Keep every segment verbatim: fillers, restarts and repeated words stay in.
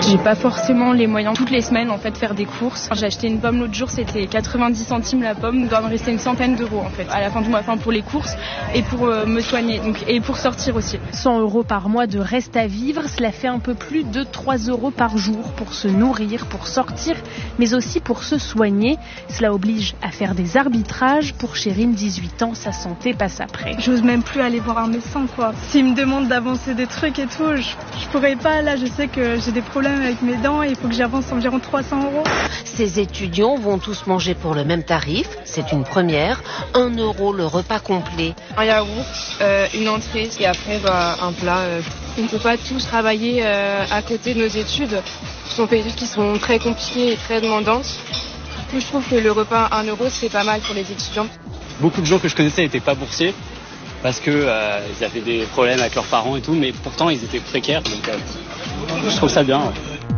J'ai pas forcément les moyens toutes les semaines en fait faire des courses. J'ai acheté une pomme l'autre jour, c'était quatre-vingt-dix centimes la pomme, il doit me rester une centaine d'euros en fait à la fin du mois, enfin pour les courses et pour euh, me soigner donc, et pour sortir aussi. cent euros par mois de reste à vivre, cela fait un peu plus de trois euros par jour pour se nourrir, pour sortir, mais aussi pour se soigner. Cela oblige à faire des arbitrages. Pour Chérine, dix-huit ans, sa santé passe après. J'ose même plus aller voir un médecin quoi. S'il me demande d'avancer des trucs et tout, je, je pourrais pas. Là je sais que j'ai des problèmes avec mes dents et il faut que j'avance environ trois cents euros. Ces étudiants vont tous manger pour le même tarif, c'est une première, un euro le repas complet. Un yaourt, euh, une entrée et après bah, un plat. Euh. On ne peut pas tous travailler euh, à côté de nos études. Ce sont des études qui sont très compliquées et très demandantes. Du coup, je trouve que le repas à un euro, c'est pas mal pour les étudiants. Beaucoup de gens que je connaissais n'étaient pas boursiers parce qu'ils euh, avaient des problèmes avec leurs parents et tout, mais pourtant ils étaient précaires, donc euh, je trouve ça bien. Ouais.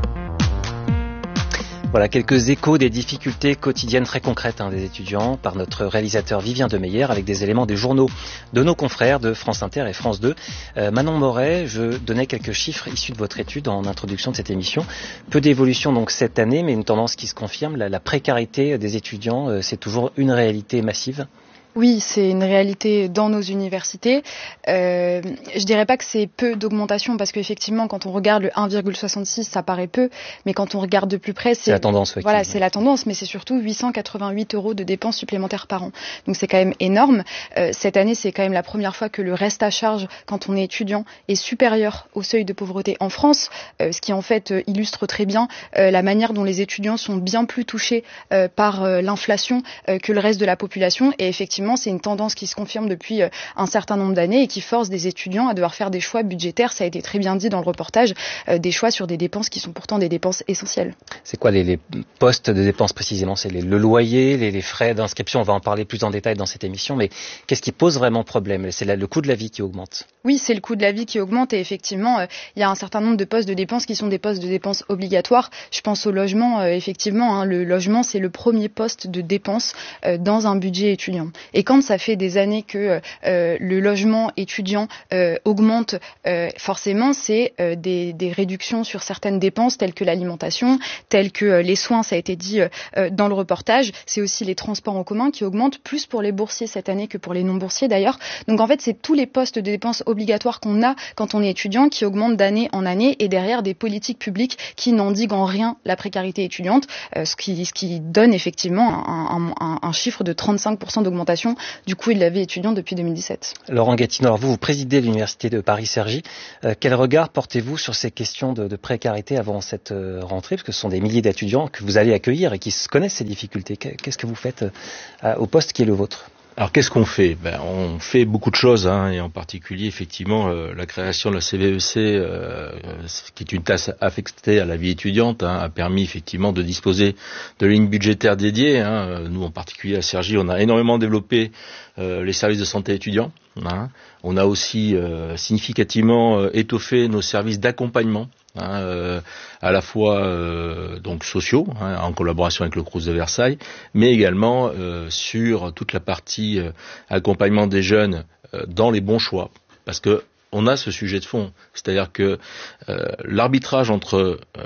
Voilà quelques échos des difficultés quotidiennes très concrètes hein, des étudiants par notre réalisateur Vivien Demeyer avec des éléments des journaux de nos confrères de France Inter et France deux. Euh, Manon Moret, je donnais quelques chiffres issus de votre étude en introduction de cette émission. Peu d'évolution donc cette année, mais une tendance qui se confirme. La, la précarité des étudiants, euh, c'est toujours une réalité massive. Oui, c'est une réalité dans nos universités. Euh, je dirais pas que c'est peu d'augmentation parce qu'effectivement, quand on regarde le un virgule soixante-six, ça paraît peu, mais quand on regarde de plus près, c'est, c'est la tendance. Ouais, voilà, c'est la tendance, mais c'est surtout huit cent quatre-vingt-huit euros de dépenses supplémentaires par an. Donc c'est quand même énorme. Euh, cette année, c'est quand même la première fois que le reste à charge, quand on est étudiant, est supérieur au seuil de pauvreté en France, euh, ce qui en fait euh, illustre très bien euh, la manière dont les étudiants sont bien plus touchés euh, par euh, l'inflation euh, que le reste de la population. Et effectivement, c'est une tendance qui se confirme depuis un certain nombre d'années et qui force des étudiants à devoir faire des choix budgétaires, ça a été très bien dit dans le reportage, euh, des choix sur des dépenses qui sont pourtant des dépenses essentielles. C'est quoi les, les postes de dépenses précisément ? C'est les, le loyer, les, les frais d'inscription, on va en parler plus en détail dans cette émission, mais qu'est-ce qui pose vraiment problème ? C'est la, le coût de la vie qui augmente. Oui, c'est le coût de la vie qui augmente et effectivement, euh, il y a un certain nombre de postes de dépenses qui sont des postes de dépenses obligatoires. Je pense au logement, euh, effectivement, hein, le logement c'est le premier poste de dépenses euh, dans un budget étudiant. Et quand ça fait des années que euh, le logement étudiant euh, augmente, euh, forcément, c'est euh, des, des réductions sur certaines dépenses telles que l'alimentation, telles que euh, les soins, ça a été dit euh, dans le reportage. C'est aussi les transports en commun qui augmentent plus pour les boursiers cette année que pour les non-boursiers d'ailleurs. Donc en fait, c'est tous les postes de dépenses obligatoires qu'on a quand on est étudiant qui augmentent d'année en année et derrière des politiques publiques qui n'endiguent en rien la précarité étudiante, euh, ce, qui, ce qui donne effectivement un, un, un chiffre de trente-cinq pour cent d'augmentation du coût de la vie étudiante depuis deux mille dix-sept. Laurent Gatineau, alors vous, vous présidez l'université de Paris-Cergy. Euh, quel regard portez-vous sur ces questions de, de précarité avant cette euh, rentrée ? Parce que ce sont des milliers d'étudiants que vous allez accueillir et qui connaissent ces difficultés. Qu'est-ce que vous faites euh, au poste qui est le vôtre ? Alors qu'est-ce qu'on fait ? Ben, on fait beaucoup de choses, hein, et en particulier effectivement euh, la création de la C V E C, euh, qui est une taxe affectée à la vie étudiante, hein, a permis effectivement de disposer de lignes budgétaires dédiées. Hein. Nous en particulier à Cergy, on a énormément développé euh, les services de santé étudiants. Hein. On a aussi euh, significativement euh, étoffé nos services d'accompagnement. Hein, euh, à la fois euh, donc sociaux, hein, en collaboration avec le Crous de Versailles, mais également euh, sur toute la partie euh, accompagnement des jeunes euh, dans les bons choix, parce que on a ce sujet de fond, c'est-à-dire que euh, l'arbitrage entre euh,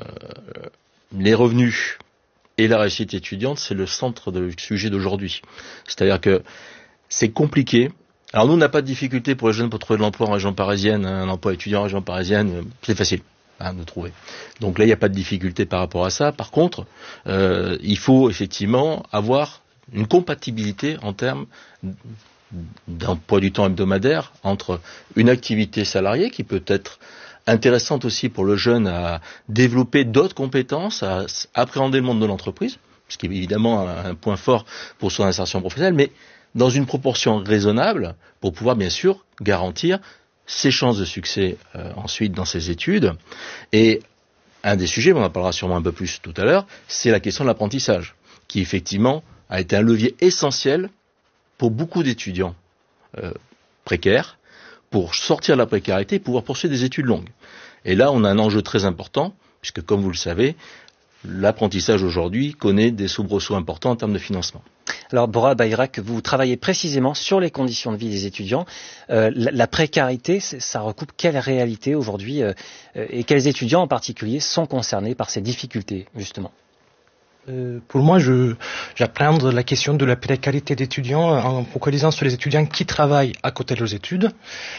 les revenus et la réussite étudiante, c'est le centre du sujet d'aujourd'hui. C'est-à-dire que c'est compliqué. Alors nous, on n'a pas de difficulté pour les jeunes pour trouver de l'emploi en région parisienne, un emploi étudiant en région parisienne, c'est facile. Hein, de trouver. Donc là, il n'y a pas de difficulté par rapport à ça. Par contre, euh, il faut effectivement avoir une compatibilité en termes d'emploi du temps hebdomadaire entre une activité salariée qui peut être intéressante aussi pour le jeune à développer d'autres compétences, à appréhender le monde de l'entreprise, ce qui est évidemment un point fort pour son insertion professionnelle, mais dans une proportion raisonnable pour pouvoir bien sûr garantir ses chances de succès euh, ensuite dans ses études. Et un des sujets, on en parlera sûrement un peu plus tout à l'heure, c'est la question de l'apprentissage, qui effectivement a été un levier essentiel pour beaucoup d'étudiants euh, précaires, pour sortir de la précarité et pouvoir poursuivre des études longues. Et là, on a un enjeu très important, puisque comme vous le savez, l'apprentissage aujourd'hui connaît des soubresauts importants en termes de financement. Alors Bora Bayrak, vous travaillez précisément sur les conditions de vie des étudiants. Euh, la, la précarité, ça recoupe quelle réalité aujourd'hui euh, et quels étudiants en particulier sont concernés par ces difficultés justement? Euh, pour moi, je, j'apprends la question de la précarité d'étudiants en focalisant sur les étudiants qui travaillent à côté de leurs études.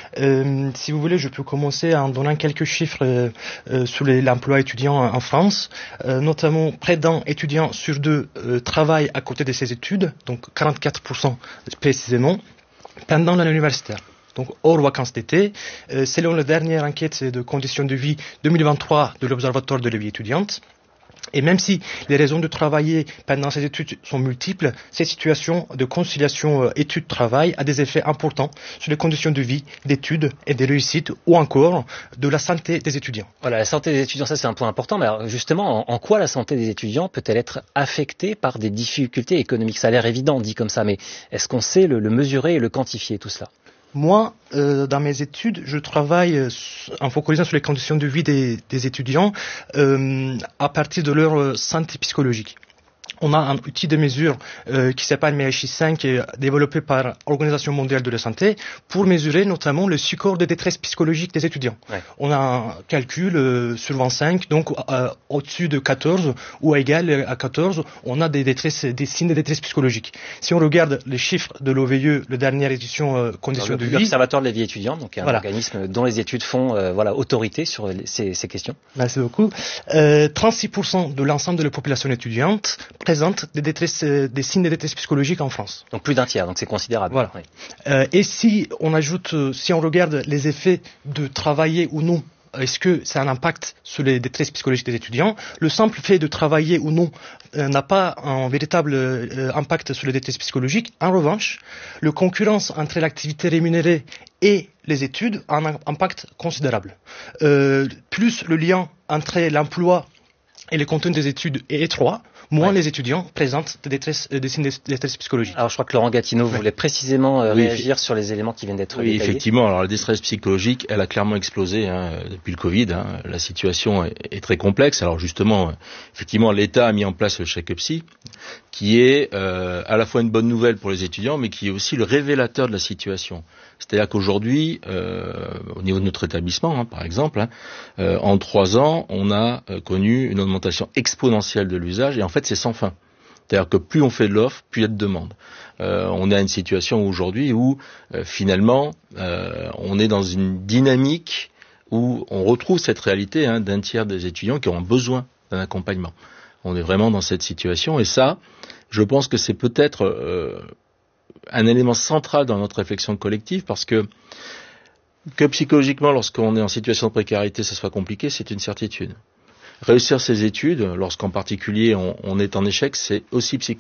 Euh, si vous voulez, je peux commencer en donnant quelques chiffres euh, euh, sur les, l'emploi étudiant en France. Euh, notamment, près d'un étudiant sur deux euh, travaille à côté de ses études, donc quarante-quatre pour cent précisément, pendant l'année universitaire. Donc hors vacances d'été, euh, selon la dernière enquête de conditions de vie deux mille vingt-trois de l'Observatoire de la vie étudiante. Et même si les raisons de travailler pendant ces études sont multiples, cette situation de conciliation euh, études-travail a des effets importants sur les conditions de vie, d'études et de réussite ou encore de la santé des étudiants. Voilà, la santé des étudiants, ça c'est un point important. Mais alors, justement, en, en quoi la santé des étudiants peut-elle être affectée par des difficultés économiques? Ça a l'air évident dit comme ça, mais est-ce qu'on sait le, le mesurer et le quantifier tout cela? Moi, euh, dans mes études, je travaille euh, en focalisant sur les conditions de vie des, des étudiants euh, à partir de leur santé psychologique. On a un outil de mesure euh, qui s'appelle M H I cinq, euh, développé par l'Organisation mondiale de la santé, pour mesurer notamment le score de détresse psychologique des étudiants. Ouais. On a un calcul euh, sur vingt-cinq, donc euh, au-dessus de quatorze ou égal à quatorze, on a des, détresses, des signes de détresse psychologique. Si on regarde les chiffres de l'O V I E, la dernière édition euh, conditions de vie, l'Observatoire de la vie étudiante, donc un voilà. organisme dont les études font euh, voilà autorité sur les, ces, ces questions. Merci beaucoup. Euh, trente-six pour cent de l'ensemble de la population étudiante présente des, détresse, des signes de détresse psychologique en France. Donc plus d'un tiers, donc c'est considérable. Voilà. Oui. Euh, et si on ajoute, si on regarde les effets de travailler ou non, est-ce que ça a un impact sur les détresses psychologiques des étudiants? Le simple fait de travailler ou non euh, n'a pas un véritable euh, impact sur les détresses psychologiques. En revanche, la concurrence entre l'activité rémunérée et les études a un impact considérable. Euh, plus le lien entre l'emploi et le contenu des études est étroit, moins ouais. les étudiants présentent des, détresse, des signes de détresse psychologique. Alors je crois que Laurent Gatineau ouais. voulait précisément euh, oui, réagir sur les éléments qui viennent d'être oui, détaillés. Effectivement, alors la détresse psychologique, elle a clairement explosé hein, depuis le Covid. Hein. La situation est, est très complexe. Alors justement, effectivement, l'État a mis en place le chèque psy, qui est euh, à la fois une bonne nouvelle pour les étudiants, mais qui est aussi le révélateur de la situation. C'est-à-dire qu'aujourd'hui, euh, au niveau de notre établissement, hein, par exemple, hein, euh, en trois ans, on a euh, connu une augmentation exponentielle de l'usage, et en fait, c'est sans fin. C'est-à-dire que plus on fait de l'offre, plus il y a de demande. Euh, on a une situation aujourd'hui où, euh, finalement, euh, on est dans une dynamique où on retrouve cette réalité hein, d'un tiers des étudiants qui ont besoin d'un accompagnement. On est vraiment dans cette situation, et ça, je pense que c'est peut-être... Euh, un élément central dans notre réflexion collective, parce que que psychologiquement, lorsqu'on est en situation de précarité, ça soit compliqué, c'est une certitude. Réussir ses études, lorsqu'en particulier on, on est en échec, c'est aussi psychologique.